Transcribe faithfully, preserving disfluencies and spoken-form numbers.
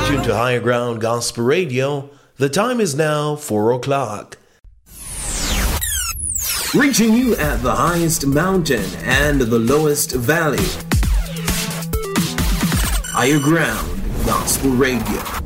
tuned to Higher Ground Gospel Radio. The time is now four o'clock. Reaching you at the highest mountain and the lowest valley. Higher Ground Gospel Radio.